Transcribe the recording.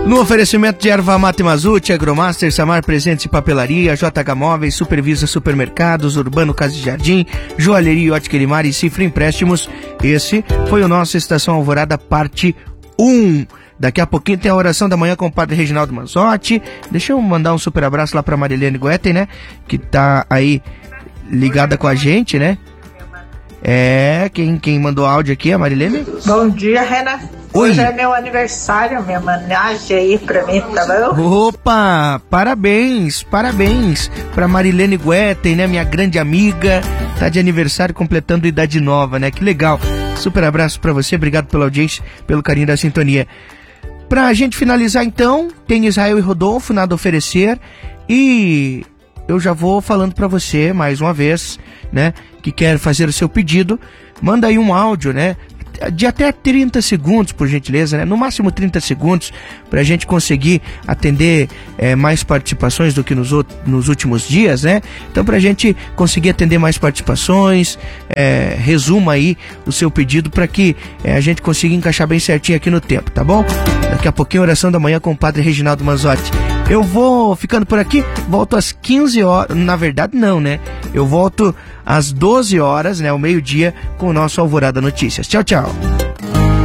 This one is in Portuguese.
No oferecimento de erva mate Mazute, Agromaster, Samar Presentes e Papelaria, JH Móveis, Supervisa Supermercados, Urbano Casa de Jardim, Joalheria Ótica Elimar e Cifra Empréstimos. Esse foi o nosso Estação Alvorada parte 1. Daqui a pouquinho tem a oração da manhã com o Padre Reginaldo Manzotti. Deixa eu mandar um super abraço lá pra Marilene Goetten, né? Que tá aí ligada com a gente, né? Quem mandou áudio aqui é a Marilene? Bom dia, Renan. Oi. Hoje é meu aniversário, minha homenagem aí pra mim, tá bom? Opa, parabéns pra Marilene Goetten, né, minha grande amiga, tá de aniversário, completando idade nova, né, que legal. Super abraço pra você, obrigado pela audiência, pelo carinho da sintonia. Pra gente finalizar então, tem Israel e Rodolfo, nada a oferecer, e eu já vou falando pra você, mais uma vez, né, que quer fazer o seu pedido, manda aí um áudio, né, de até 30 segundos, por gentileza, né? No máximo 30 segundos, pra gente conseguir atender mais participações do que nos últimos dias, né? Então, pra gente conseguir atender mais participações, resuma aí o seu pedido para que a gente consiga encaixar bem certinho aqui no tempo, tá bom? Daqui a pouquinho, oração da manhã com o Padre Reginaldo Manzotti. Eu vou ficando por aqui, volto às 15 horas, na verdade não, né? Eu volto às 12 horas, né, ao meio-dia, com o nosso Alvorada Notícias. Tchau, tchau.